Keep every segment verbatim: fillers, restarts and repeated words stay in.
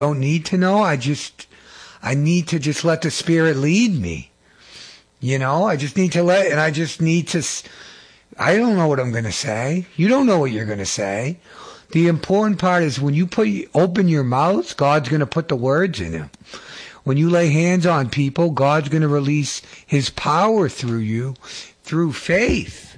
don't need to know. I just, I need to just let the Spirit lead me. You know, I just need to let, and I just need to, I don't know what I'm going to say. You don't know what you're going to say. The important part is when you put, open your mouth, God's going to put the words in it. When you lay hands on people, God's going to release His power through you, through faith.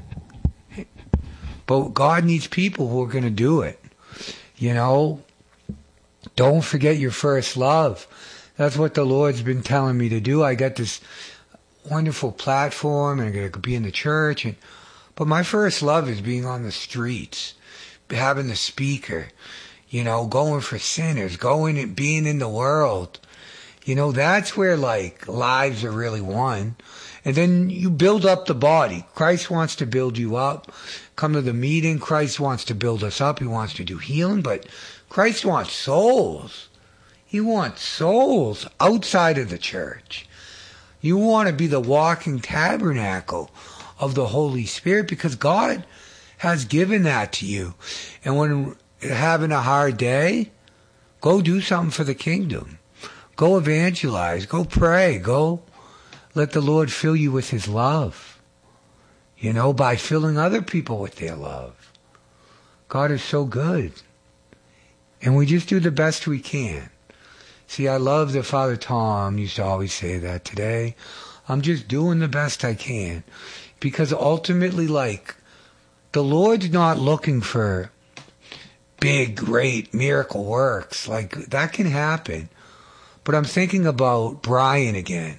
But God needs people who are going to do it. You know, don't forget your first love. That's what the Lord's been telling me to do. I got this wonderful platform, and I'm going to be in the church. And, but my first love is being on the streets, having the speaker, you know, going for sinners, going and being in the world. You know, that's where, like, lives are really won. And then you build up the body. Christ wants to build you up. Come to the meeting. Christ wants to build us up. He wants to do healing. But Christ wants souls. He wants souls outside of the church. You want to be the walking tabernacle of the Holy Spirit because God has given that to you. And when you're having a hard day, go do something for the kingdom. Go evangelize. Go pray. Go let the Lord fill you with His love. You know, by filling other people with their love. God is so good. And we just do the best we can. See, I love that Father Tom used to always say that today. I'm just doing the best I can. Because ultimately, like, the Lord's not looking for big, great miracle works. Like, that can happen. But I'm thinking about Brian again.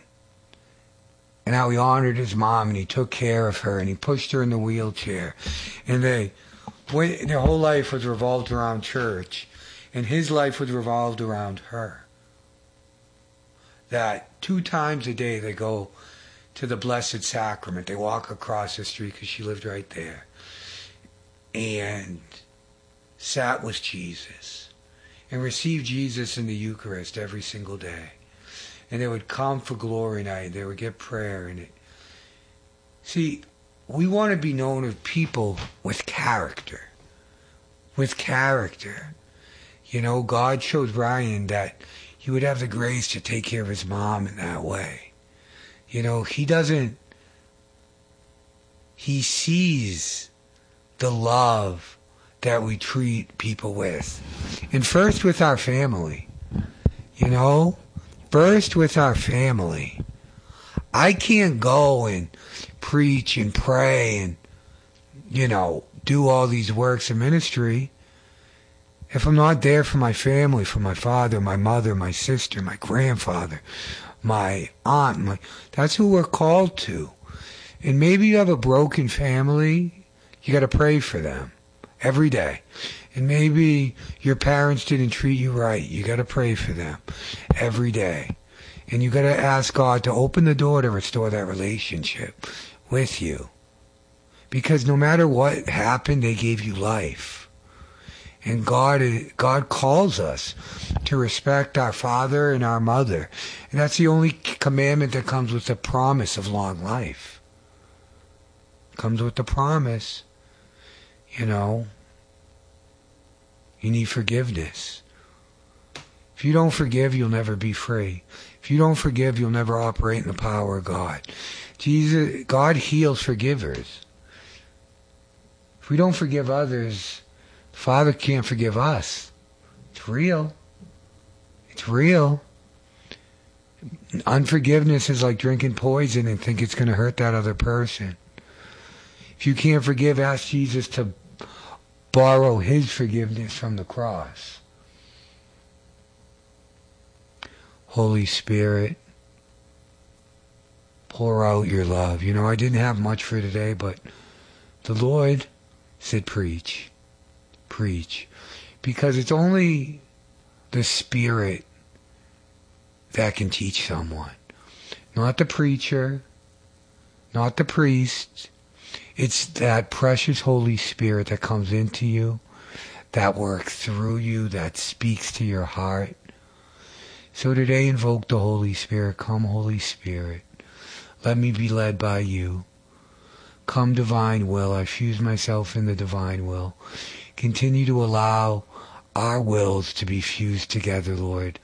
And how he honored his mom and he took care of her and he pushed her in the wheelchair. And they, when, their whole life was revolved around church. And his life was revolved around her. That two times a day they go to the Blessed Sacrament. They walk across the street because she lived right there. And sat with Jesus. And received Jesus in the Eucharist every single day. And they would come for glory night. They would get prayer in it. See, we want to be known as people with character. With character. You know, God showed Brian that he would have the grace to take care of his mom in that way. You know, he doesn't... He sees the love that we treat people with. And first with our family. You know? First with our family. I can't go and preach and pray and, you know, do all these works of ministry if I'm not there for my family, for my father, my mother, my sister, my grandfather, my aunt. My, that's who we're called to. And maybe you have a broken family. You got to pray for them every day. And maybe your parents didn't treat you right. You got to pray for them every day. And you got to ask God to open the door to restore that relationship with you. Because no matter what happened, they gave you life. And God, God calls us to respect our father and our mother. And that's the only commandment that comes with the promise of long life. Comes with the promise, you know. You need forgiveness. If you don't forgive, you'll never be free. If you don't forgive, you'll never operate in the power of God. Jesus, God heals forgivers. If we don't forgive others, the Father can't forgive us. It's real. It's real. Unforgiveness is like drinking poison and think it's going to hurt that other person. If you can't forgive, ask Jesus to borrow His forgiveness from the cross. Holy Spirit, pour out your love. You know, I didn't have much for today, but the Lord said preach. Preach. Because it's only the Spirit that can teach someone. Not the preacher, not the priest. It's that precious Holy Spirit that comes into you, that works through you, that speaks to your heart. So today invoke the Holy Spirit. Come, Holy Spirit. Let me be led by you. Come, divine will. I fuse myself in the divine will. Continue to allow our wills to be fused together, Lord.